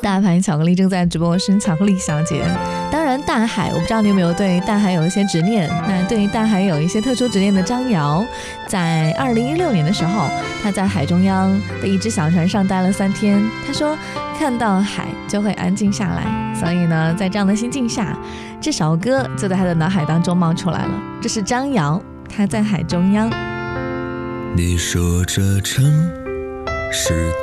大盘巧克力正在直播，我是巧克力小姐。当然大海，我不知道你有没有对大海有一些执念。那对于大海有一些特殊执念的张瑶，在2016年的时候，他在海中央的一只小船上待了3天。他说看到海就会安静下来，所以呢，在这样的心境下，这首歌就在他的脑海当中冒出来了。这是张瑶，他在海中央。 你说这城市